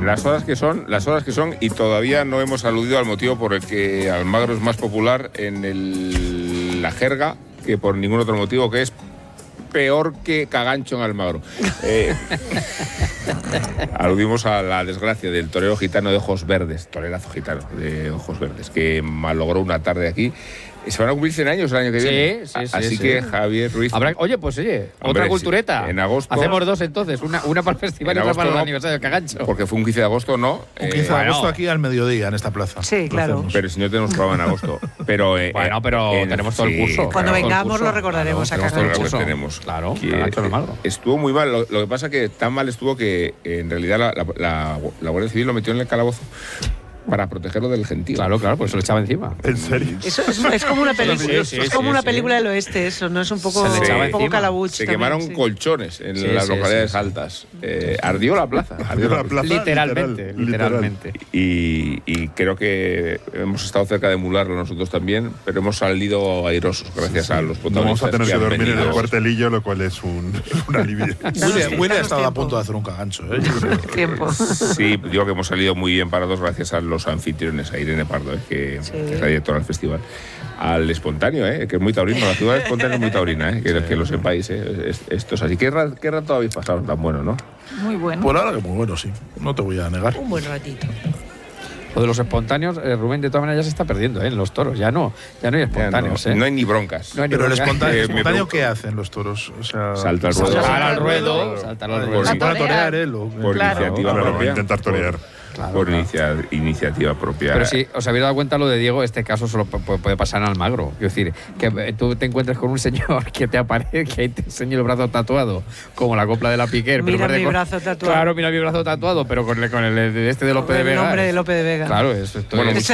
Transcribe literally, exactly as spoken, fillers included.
Las horas que son, las horas que son, y todavía no hemos aludido al motivo por el que Almagro es más popular en el, la jerga que por ningún otro motivo, que es peor que Cagancho en Almagro. Eh, aludimos a la desgracia del torero gitano de ojos verdes, torerazo gitano de ojos verdes, que malogró una tarde aquí. Se van a cumplir cien años el año que sí, viene. Sí, sí, Así sí. que Javier Ruiz... Habrá, oye, pues oye, Hombre, otra cultureta. Sí. En agosto... Hacemos dos entonces, una, una para el festival y otra para el no, aniversario del Cagancho. Porque fue un quince de agosto, ¿no? Un quince de bueno. agosto aquí al mediodía, en esta plaza. Sí, claro. Pero si no tenemos programa en agosto. Pero, eh, bueno, pero eh, tenemos todo el sí, curso. Cuando claro, vengamos curso. lo recordaremos claro, a tenemos Cagancho. todo el curso. Tenemos. Claro, que, Cagancho eh, Almagro. Estuvo muy mal. Lo, lo que pasa que tan mal estuvo que eh, en realidad la, la, la, la Guardia Civil lo metió en el calabozo para protegerlo del gentío. Claro, claro, pues se lo echaba encima. ¿En serio? Eso es, es como una película, Sí, sí, es como sí, una sí. película del oeste, eso, ¿no? Es un poco, Se le echaba un poco encima. calabuch. Se también, quemaron sí. colchones en Sí, las sí, localidades sí, sí. altas. Eh, ardió la plaza. Ardió la plaza. Literalmente, literal, literalmente. Y, y creo que hemos estado cerca de emularlo nosotros también, pero hemos salido airosos gracias a los No vamos protagonistas. a tener que han dormir en el venido. cuartelillo, lo cual es un, un alivio. Danos Willy, tie- Willy ha danos estado a tiempo. punto de hacer un cagancho, ¿eh? Yo creo. Tiempo. Sí, digo que hemos salido muy bien parados gracias a los anfitriones, a Irene Pardo, ¿eh? que, Sí. que es la directora del festival. Al espontáneo, ¿eh? que es muy taurino. La ciudad espontánea es muy taurina, ¿eh? que, sí. que lo sepáis. ¿eh? Es, esto es así. ¿Qué, ra ¿Qué rato habéis pasado tan bueno, no? Muy bueno. Por ahora que muy bueno, sí. No te voy a negar. Un buen ratito. Lo de los espontáneos, eh, Rubén, de todas maneras ya se está perdiendo, ¿eh? En los toros. Ya no, ya no hay espontáneos, Ya no, ¿eh? no hay ni broncas. No hay ni Pero el bronca. espontáneo, Eh, ¿el me espontáneo preocupa. qué hacen los toros? O sea, Salta al ruedo. Saltar al ruedo. ruedo, saltar al Por ruedo. Pues sí. para torear. torear él. o- Por Claro. iniciativa Claro, propia. intentar torear. Claro, Por claro. inicia iniciativa propia. Pero si os habéis dado cuenta lo de Diego, este caso solo puede, puede pasar en Almagro. Quiero decir, que eh, tú te encuentres con un señor que te aparece, que ahí te enseña el brazo tatuado, como la copla de la Piquer. Mira pero en vez de mi con- brazo tatuado. Claro, mira mi brazo tatuado, pero con el, con el de este de Lope de El Vega. nombre de Lope de Vega. Claro, eso, esto Bueno, es- Es